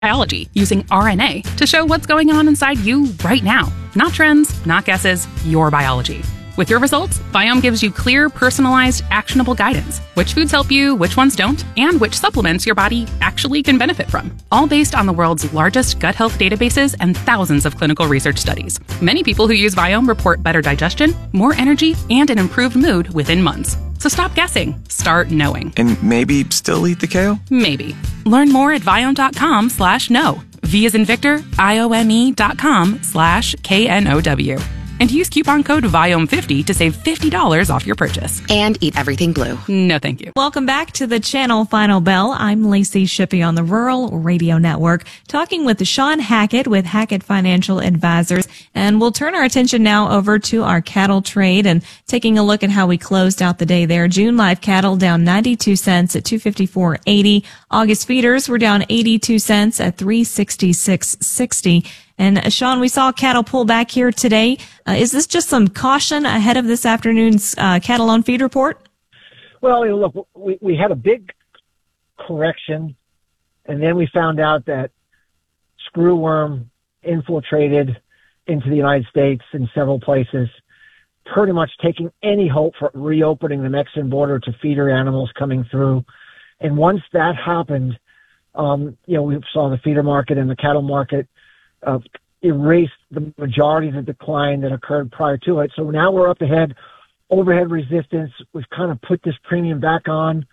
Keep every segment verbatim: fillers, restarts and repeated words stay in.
biology using R N A to show what's going on inside you right now. Not trends, not guesses, your biology. With your results, Viome gives you clear, personalized, actionable guidance. Which foods help you, which ones don't, and which supplements your body actually can benefit from. All based on the world's largest gut health databases and thousands of clinical research studies. Many people who use Viome report better digestion, more energy, and an improved mood within months. So stop guessing. Start knowing. And maybe still eat the kale? Maybe. Learn more at Viome.com slash know. V as in Victor, I O M E dot com slash K N O W. And use coupon code Viome fifty to save fifty dollars off your purchase. And eat everything blue. No, thank you. Welcome back to the Channel Final Bell. I'm Lacey Shippey on the Rural Radio Network, talking with Shawn Hackett with Hackett Financial Advisors. And we'll turn our attention now over to our cattle trade and taking a look at how we closed out the day there. June live cattle down ninety-two cents at two fifty-four eighty. August feeders were down eighty-two cents at three sixty-six sixty. And uh, Shawn, we saw cattle pull back here today. Uh, is this just some caution ahead of this afternoon's uh, cattle on feed report? Well, you know, look, we, we had a big correction, and then we found out that screwworm infiltrated into the United States in several places, pretty much taking any hope for reopening the Mexican border to feeder animals coming through. And once that happened, um, you know, we saw the feeder market and the cattle market uh, erase the majority of the decline that occurred prior to it. So now we're up ahead, overhead resistance. We've kind of put this premium back on.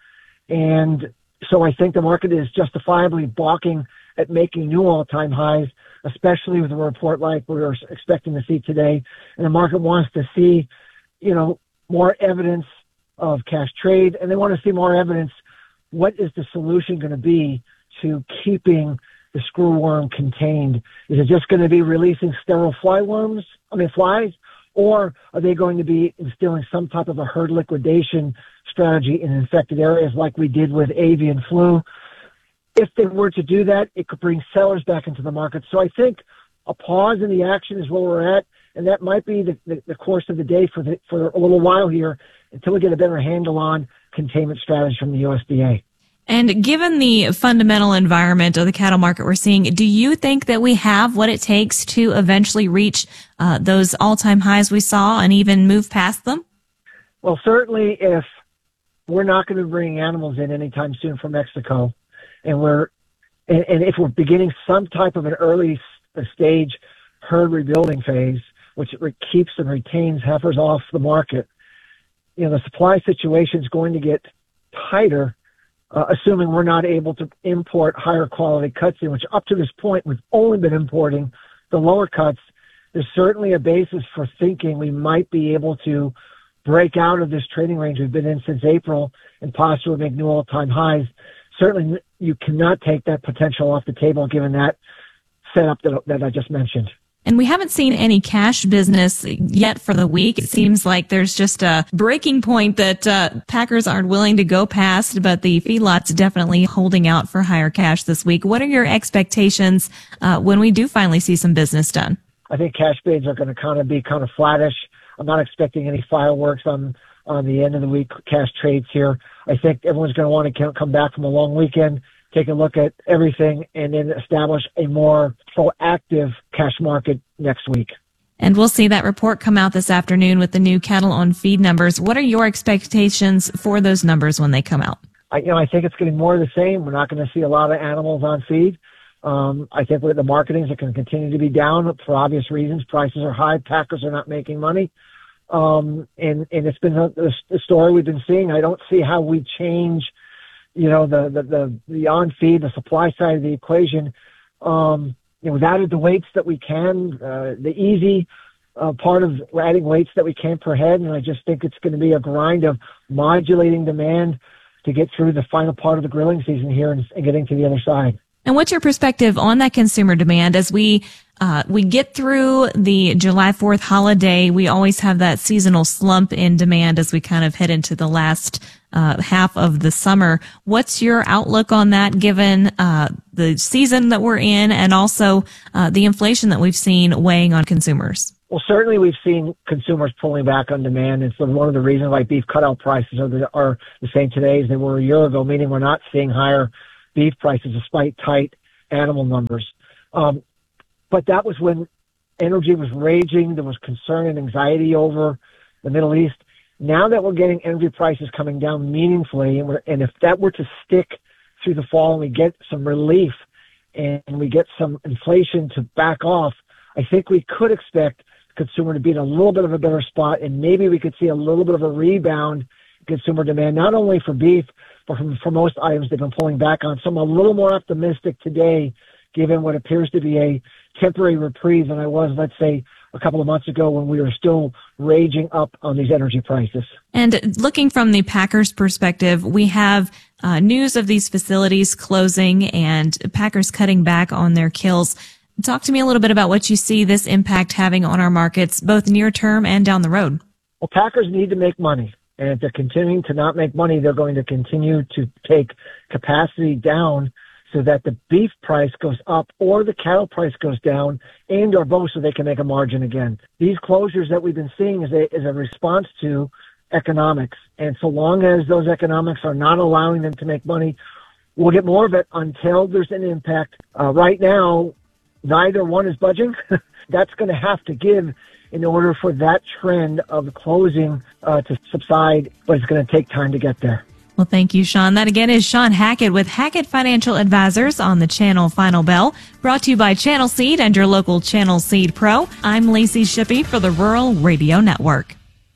And so I think the market is justifiably balking at making new all-time highs, especially with a report like we were expecting to see today. And the market wants to see, you know, more evidence of cash trade, and they want to see more evidence. What is the solution going to be to keeping the screwworm contained? Is it just going to be releasing sterile fly worms, I mean flies, or are they going to be instilling some type of a herd liquidation strategy in infected areas like we did with avian flu? If they were to do that, it could bring sellers back into the market. So I think a pause in the action is where we're at, and that might be the, the, the course of the day for the, for a little while here until we get a better handle on containment strategies from the U S D A. And given the fundamental environment of the cattle market we're seeing, do you think that we have what it takes to eventually reach uh, those all-time highs we saw and even move past them? Well, certainly if we're not going to be bringing animals in anytime soon from Mexico, and we're and, and if we're beginning some type of an early stage herd rebuilding phase, which re- keeps and retains heifers off the market, you know, the supply situation is going to get tighter. Uh, assuming we're not able to import higher quality cuts in, which up to this point we've only been importing the lower cuts, there's certainly a basis for thinking we might be able to break out of this trading range we've been in since April and possibly make new all-time highs. Certainly you cannot take that potential off the table given that setup that, that I just mentioned. And we haven't seen any cash business yet for the week. It seems like there's just a breaking point that uh, packers aren't willing to go past, but the feedlots definitely holding out for higher cash this week. What are your expectations uh, when we do finally see some business done? I think cash bids are going to kind of be kind of flattish. I'm not expecting any fireworks on, on the end of the week cash trades here. I think everyone's going to want to come back from a long weekend, take a look at everything, and then establish a more proactive cash market next week. And we'll see that report come out this afternoon with the new cattle on feed numbers. What are your expectations for those numbers when they come out? I, you know, I think it's getting more of the same. We're not going to see a lot of animals on feed. Um, I think the marketings are going to continue to be down for obvious reasons. Prices are high. Packers are not making money. Um, and, and it's been a, a story we've been seeing. I don't see how we change you know, the, the, the, the on-feed, the supply side of the equation. Um, you know, we've added the weights that we can, uh, the easy uh, part of adding weights that we can per head, and I just think it's going to be a grind of modulating demand to get through the final part of the grilling season here and, and getting to the other side. And what's your perspective on that consumer demand as we uh we get through the July fourth holiday? We always have that seasonal slump in demand as we kind of head into the last uh half of the summer. What's your outlook on that given uh the season that we're in and also uh the inflation that we've seen weighing on consumers? Well, certainly we've seen consumers pulling back on demand. It's one of the reasons why beef cutout prices are the, are the same today as they were a year ago, meaning we're not seeing higher beef prices despite tight animal numbers. Um, but that was when energy was raging. There was concern and anxiety over the Middle East. Now that we're getting energy prices coming down meaningfully, and, we're, and if that were to stick through the fall and we get some relief and we get some inflation to back off, I think we could expect the consumer to be in a little bit of a better spot, and maybe we could see a little bit of a rebound in consumer demand, not only for beef, but for, for most items they've been pulling back on. So I'm a little more optimistic today, given what appears to be a temporary reprieve than I was, let's say, a couple of months ago when we were still raging up on these energy prices. And looking from the Packers perspective, we have uh, news of these facilities closing and Packers cutting back on their kills. Talk to me a little bit about what you see this impact having on our markets, both near term and down the road. Well, Packers need to make money. And if they're continuing to not make money, they're going to continue to take capacity down so that the beef price goes up or the cattle price goes down, and or both, so they can make a margin again. These closures that we've been seeing is a, is a response to economics. And so long as those economics are not allowing them to make money, we'll get more of it until there's an impact. Uh, right now, neither one is budging. That's going to have to give in order for that trend of closing uh, to subside, but it's going to take time to get there. Well, thank you, Sean. That again is Sean Hackett with Hackett Financial Advisors on the Channel Final Bell, brought to you by Channel Seed and your local Channel Seed Pro. I'm Lacey Shippey for the Rural Radio Network.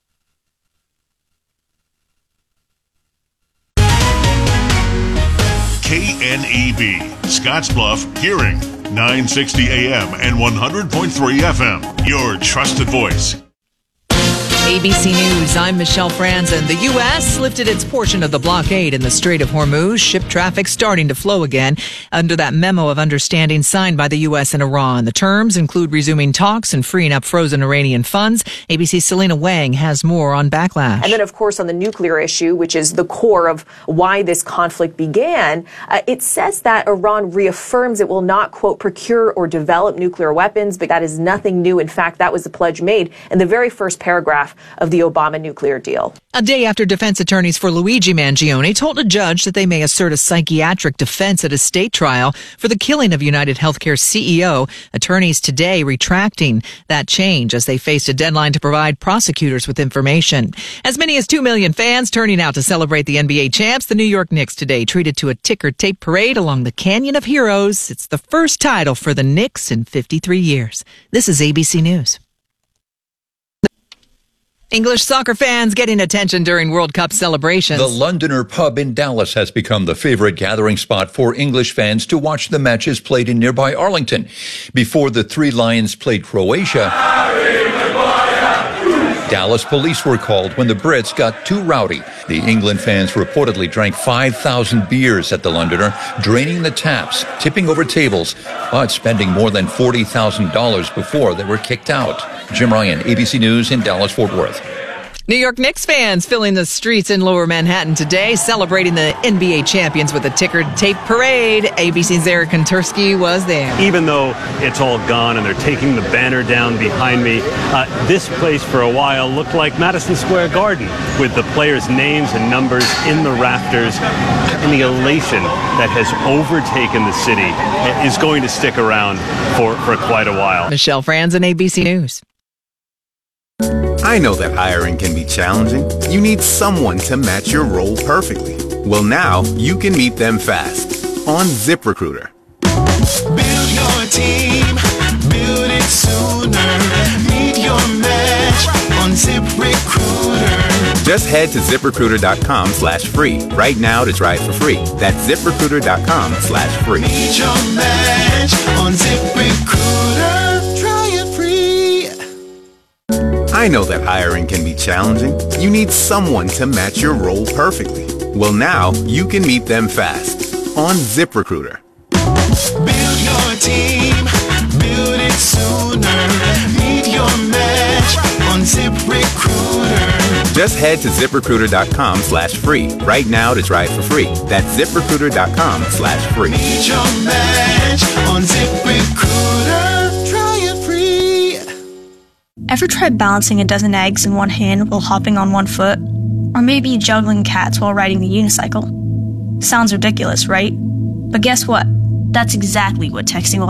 K N E B, Scottsbluff, Hearing, nine sixty A M and one hundred point three F M, your trusted voice. A B C News, I'm Michelle Franzen. The U S lifted its portion of the blockade in the Strait of Hormuz. Ship traffic starting to flow again under that memo of understanding signed by the U S and Iran. The terms include resuming talks and freeing up frozen Iranian funds. A B C's Selena Wang has more on backlash. And then, of course, on the nuclear issue, which is the core of why this conflict began, uh, it says that Iran reaffirms it will not, quote, procure or develop nuclear weapons, but that is nothing new. In fact, that was the pledge made in the very first paragraph of the Obama nuclear deal. A day after defense attorneys for Luigi Mangione told a judge that they may assert a psychiatric defense at a state trial for the killing of United Healthcare C E O, attorneys today retracting that change as they faced a deadline to provide prosecutors with information. As many as two million fans turning out to celebrate the N B A champs, the New York Knicks today treated to a ticker tape parade along the Canyon of Heroes. It's the first title for the Knicks in fifty-three years. This is A B C News. English soccer fans getting attention during World Cup celebrations. The Londoner pub in Dallas has become the favorite gathering spot for English fans to watch the matches played in nearby Arlington. Before the Three Lions played Croatia, Dallas police were called when the Brits got too rowdy. The England fans reportedly drank five thousand beers at the Londoner, draining the taps, tipping over tables, but spending more than forty thousand dollars before they were kicked out. Jim Ryan, A B C News in Dallas-Fort Worth. New York Knicks fans filling the streets in Lower Manhattan today, celebrating the N B A champions with a ticker tape parade. A B C's Eric Kontursky was there. Even though it's all gone and they're taking the banner down behind me, uh, this place for a while looked like Madison Square Garden, with the players' names and numbers in the rafters. And the elation that has overtaken the city is going to stick around for, for quite a while. Michelle Franzen, A B C News. I know that hiring can be challenging. You need someone to match your role perfectly. Well, now you can meet them fast on ZipRecruiter. Build your team, build it sooner. Meet your match on ZipRecruiter. Just head to ZipRecruiter.com slash free right now to try it for free. That's ZipRecruiter.com slash free. Meet your match on ZipRecruiter. Try it free. I know that hiring can be challenging. You need someone to match your role perfectly. Well, now you can meet them fast on ZipRecruiter. Build your team, build it sooner. Meet your match on ZipRecruiter. Just head to ZipRecruiter.com slash free right now to try it for free. That's ZipRecruiter.com slash free. Meet your match on ZipRecruiter. Try it free. Ever tried balancing a dozen eggs in one hand while hopping on one foot? Or maybe juggling cats while riding the unicycle? Sounds ridiculous, right? But guess what? That's exactly what texting will